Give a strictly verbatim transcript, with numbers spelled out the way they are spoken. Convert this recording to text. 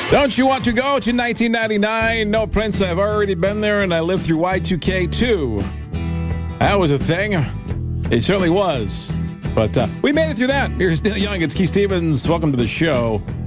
Don't you want to go to nineteen ninety-nine? No, Prince, I've already been there, and I lived through Y two K too. That was a thing. It certainly was. But uh, we made it through that. Here's Neil Young. It's Keith Stevens. Welcome to the show.